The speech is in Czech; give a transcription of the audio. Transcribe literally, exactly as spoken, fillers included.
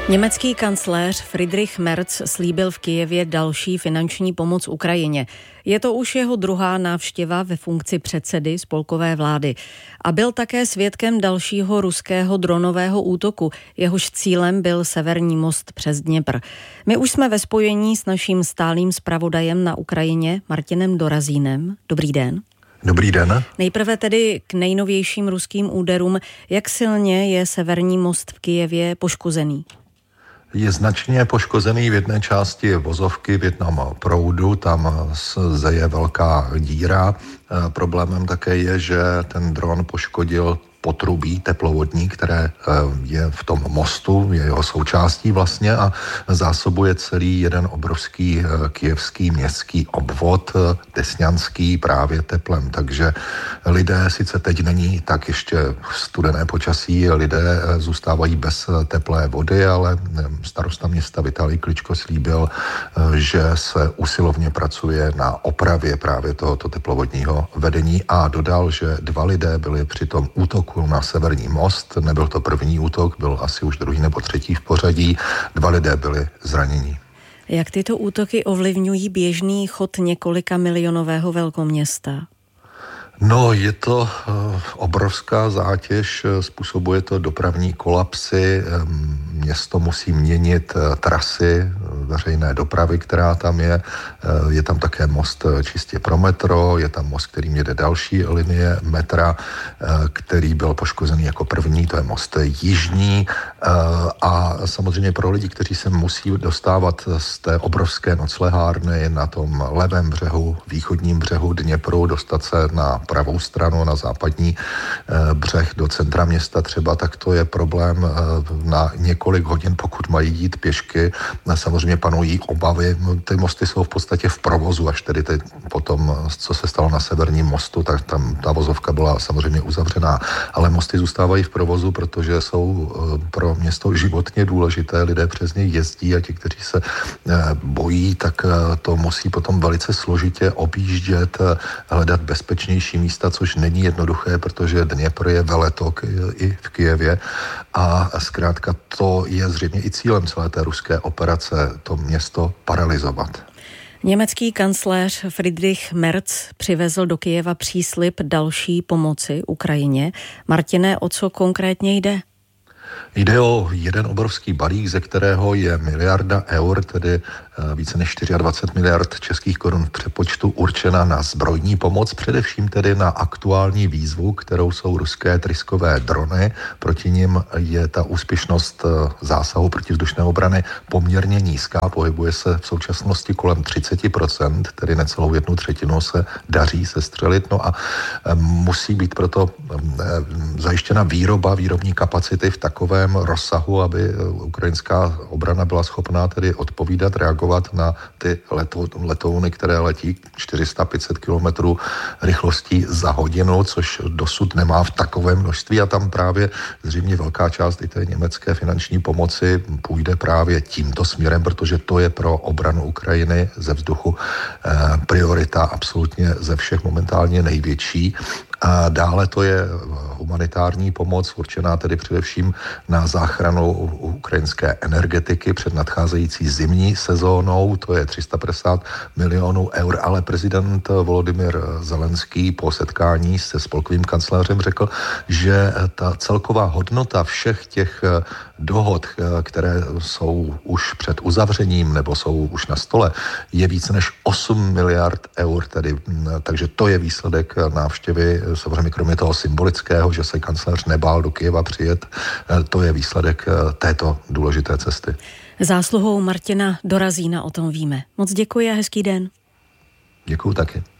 Německý kancléř Friedrich Merz slíbil v Kyjevě další finanční pomoc Ukrajině. Je to už jeho druhá návštěva ve funkci předsedy spolkové vlády. A byl také svědkem dalšího ruského dronového útoku. Jehož cílem byl severní most přes Dněpr. My už jsme ve spojení s naším stálým zpravodajem na Ukrajině Martinem Dorazínem. Dobrý den. Dobrý den. Nejprve tedy k nejnovějším ruským úderům. Jak silně je severní most v Kyjevě poškozený? Je značně poškozený v jedné části vozovky, v jednom proudu, tam zeje velká díra. Problémem také je, že ten dron poškodil potrubí teplovodní, které je v tom mostu, je jeho součástí vlastně a zásobuje celý jeden obrovský kyjevský městský obvod, Desňanský, právě teplem. Takže lidé, sice teď není tak ještě studené počasí, lidé zůstávají bez teplé vody, ale starosta města Vitalij Kličko slíbil, že se usilovně pracuje na opravě právě tohoto teplovodního vedení a dodal, že dva lidé byli při tom útoku na severní most. Nebyl to první útok, byl asi už druhý nebo třetí v pořadí. Dva lidé byli zraněni. Jak tyto útoky ovlivňují běžný chod několika milionového velkoměsta? No, je to uh, obrovská zátěž, způsobuje to dopravní kolapsy, um, město musí měnit uh, trasy veřejné dopravy, která tam je. Uh, je tam také most čistě pro metro, je tam most, kterým jede další linie metra, uh, který byl poškozený jako první, to je most jižní. Uh, a samozřejmě pro lidi, kteří se musí dostávat z té obrovské noclehárny na tom levém břehu, východním břehu Dněpru, dostat se na pravou stranu, na západní e, břeh do centra města třeba, tak to je problém e, na několik hodin, pokud mají jít pěšky. A samozřejmě panují obavy. Ty mosty jsou v podstatě v provozu, až tedy teď potom, co se stalo na severním mostu, tak tam ta vozovka byla samozřejmě uzavřená. Ale mosty zůstávají v provozu, protože jsou e, pro město životně důležité. Lidé přes ně jezdí a ti, kteří se e, bojí, tak e, to musí potom velice složitě objíždět, e, hledat bezpečnější místa, což není jednoduché, protože Dněpr je veletok i v Kyjevě a zkrátka to je zřejmě i cílem celé té ruské operace, to město paralyzovat. Německý kancléř Friedrich Merz přivezl do Kyjeva příslib další pomoci Ukrajině. Martine, o co konkrétně jde? Jde o jeden obrovský balík, ze kterého je miliarda eur, tedy více než dvacet čtyři miliard českých korun v přepočtu určena na zbrojní pomoc, především tedy na aktuální výzvu, kterou jsou ruské tryskové drony. Proti nim je ta úspěšnost zásahu protivzdušné obrany poměrně nízká, pohybuje se v současnosti kolem třicet procent, tedy necelou jednu třetinu se daří sestřelit. No a musí být proto zajištěna výroba, výrobní kapacity v takovém rozsahu, aby ukrajinská obrana byla schopná tedy odpovídat, reagovat na ty letou, letouny, které letí čtyři sta pět set kilometrů rychlostí za hodinu, což dosud nemá v takovém množství a tam právě zřejmě velká část i té německé finanční pomoci půjde právě tímto směrem, protože to je pro obranu Ukrajiny ze vzduchu eh, priorita absolutně ze všech momentálně největší. A dále to je humanitární pomoc, určená tedy především na záchranu ukrajinské energetiky před nadcházející zimní sezónou, to je tři sta padesát milionů eur, ale prezident Volodymyr Zelenský po setkání se spolkovým kancléřem řekl, že ta celková hodnota všech těch dohod, které jsou už před uzavřením nebo jsou už na stole, je více než osm miliard eur, tedy, takže to je výsledek návštěvy, samozřejmě kromě toho symbolického, že se kancléř nebál do Kyjeva přijet, to je výsledek této důležité cesty. Zásluhou Martina Dorazína o tom víme. Moc děkuji a hezký den. Děkuji taky.